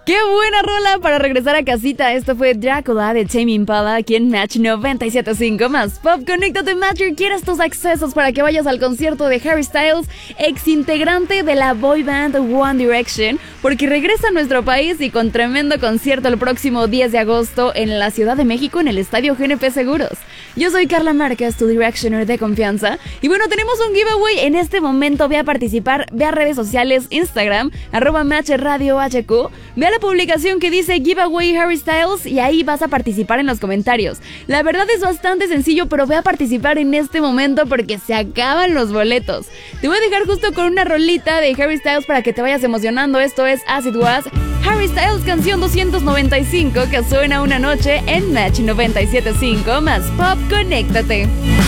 ¡Qué buena rola para regresar a casita! Esto fue Drácula de Tame Impala aquí en Match 97.5 más Pop. Conéctate, Matcher. ¿Quieres tus accesos para que vayas al concierto de Harry Styles, ex integrante de la boy band One Direction? Porque regresa a nuestro país y con tremendo concierto el próximo 10 de agosto en la Ciudad de México en el Estadio GNP Seguros. Yo soy Carla Márquez, tu Directioner de confianza. Y bueno, tenemos un giveaway en este momento. Ve a participar, ve a redes sociales, Instagram, @MatchRadioHQ. Ve a la publicación que dice Giveaway Harry Styles y ahí vas a participar en los comentarios. La verdad es bastante sencillo, pero ve a participar en este momento porque se acaban los boletos. Te voy a dejar justo con una rolita de Harry Styles para que te vayas emocionando. Esto es As It Was, Harry Styles, canción 295 que suena una noche en Match 97.5 más Pop. Conéctate.